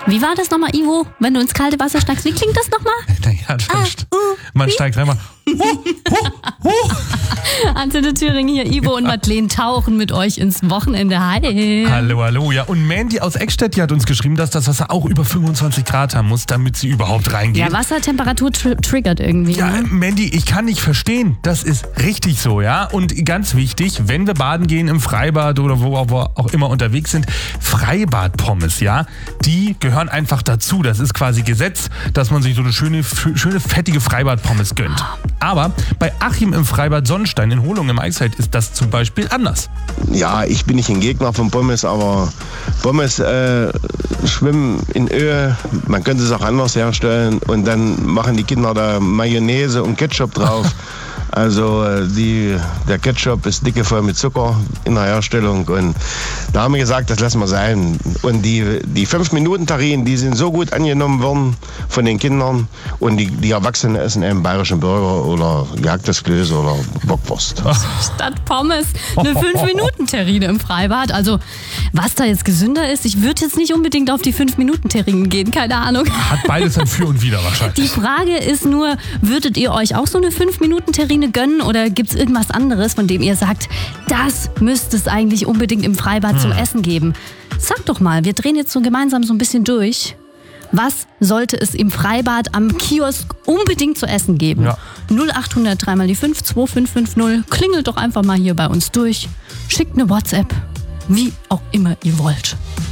Wie war das nochmal, Ivo? Wenn du ins kalte Wasser steigst, wie klingt das nochmal? Naja, man steigt einmal. Antenne Thüringen hier, Ivo und Madeleine tauchen mit euch ins Wochenende. Hi. Hallo. Ja, und Mandy aus Eckstedt, die hat uns geschrieben, dass das Wasser auch über 25 Grad haben muss, damit sie überhaupt reingeht. Ja, Wassertemperatur triggert irgendwie. Ja, ne? Mandy, ich kann nicht verstehen. Das ist richtig so, ja. Und ganz wichtig, wenn wir baden gehen im Freibad oder wo wir auch immer unterwegs sind, Freibadpommes, ja, die gehören einfach dazu. Das ist quasi Gesetz, dass man sich so eine schöne fettige Freibadpommes gönnt. Aber bei Achim im Freibad Sonnenstein in Holung im Eichsfeld ist das zum Beispiel anders. Ja, ich bin nicht ein Gegner von Pommes, aber Pommes schwimmen in Öl. Man könnte es auch anders herstellen und dann machen die Kinder da Mayonnaise und Ketchup drauf. Also der Ketchup ist dicke voll mit Zucker in der Herstellung und da haben wir gesagt, das lassen wir sein. Und die 5-Minuten-Terrinen, die sind so gut angenommen worden von den Kindern und die Erwachsenen essen einen bayerischen Burger oder gejagtes Klöße oder Bockwurst. Statt Pommes eine 5-Minuten-Terrine im Freibad. Also was da jetzt gesünder ist, ich würde jetzt nicht unbedingt auf die 5-Minuten-Terrinen gehen, keine Ahnung. Hat beides ein Für und Wider wahrscheinlich. Die Frage ist nur, würdet ihr euch auch so eine 5-Minuten-Terrine gönnen oder gibt es irgendwas anderes, von dem ihr sagt, das müsste es eigentlich unbedingt im Freibad zum Essen geben? Sag doch mal, wir drehen jetzt so gemeinsam so ein bisschen durch. Was sollte es im Freibad am Kiosk unbedingt zu essen geben? Ja. 0800 3 mal die 5 2550. Klingelt doch einfach mal hier bei uns durch. Schickt eine WhatsApp, wie auch immer ihr wollt.